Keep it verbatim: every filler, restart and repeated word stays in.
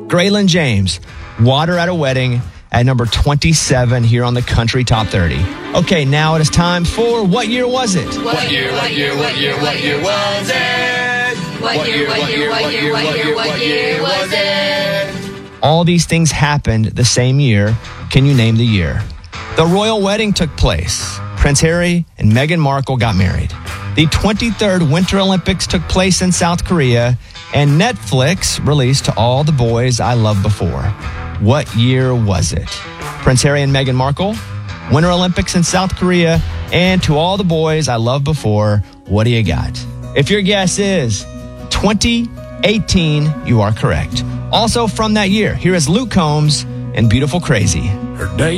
Graylin James, Water at a Wedding, at number twenty-seven here on the Country Top thirty. Okay, now it is time for What Year Was It? What year, what year, what year, what year was it? What year, what year, what year, what year, what year was it? All these things happened the same year. Can you name the year? The royal wedding took place. Prince Harry and Meghan Markle got married. The twenty-third Winter Olympics took place in South Korea, and Netflix released To All the Boys I Loved Before. What year was it? Prince Harry and Meghan Markle, Winter Olympics in South Korea, and To All the Boys I Loved Before. What do you got? If your guess is twenty eighteen, you are correct. Also from that year, here is Luke Combs and Beautiful Crazy. Her day